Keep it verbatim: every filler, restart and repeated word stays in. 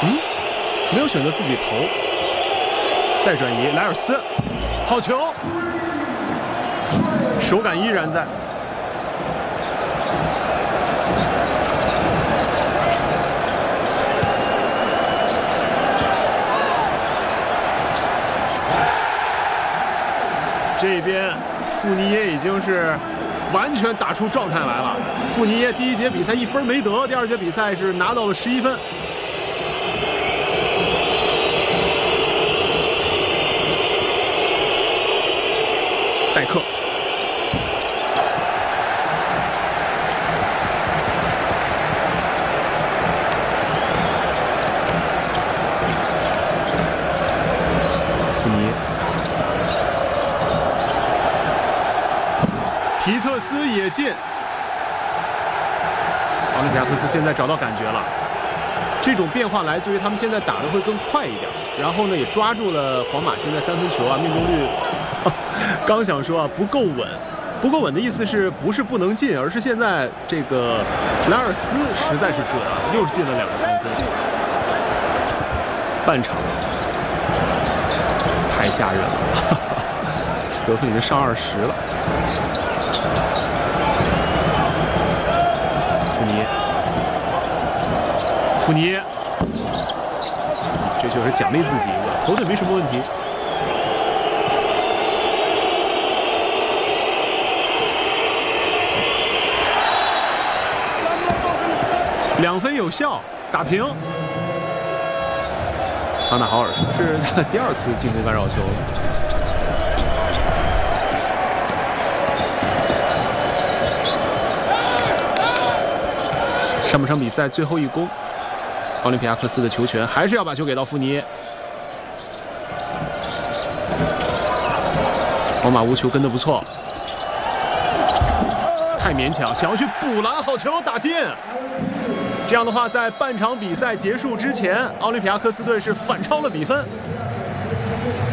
嗯，没有选择自己投，再转移，莱尔斯，好球，手感依然在。这边富尼耶已经是完全打出状态来了。富尼耶第一节比赛一分没得，第二节比赛是拿到了十一分。戴克，富尼耶。皮特斯也进，奥林匹亚克斯现在找到感觉了。这种变化来自于他们现在打的会更快一点，然后呢也抓住了皇马现在三分球啊命中率，刚想说啊不够稳，不够稳的意思是不是不能进，而是现在这个莱尔斯实在是准啊，又是进了两个三分。半场太吓人了，得分已经上二十了。富尼耶，富尼耶，这就是奖励自己，我投的没什么问题。两分有效，打平。康纳豪尔是他第二次进攻干扰球了。上半场比赛最后一攻，奥林匹亚克斯的球权还是要把球给到富尼耶。皇马无球跟得不错，太勉强，想要去补篮，好球打进。这样的话，在半场比赛结束之前，奥林匹亚克斯队是反超了比分。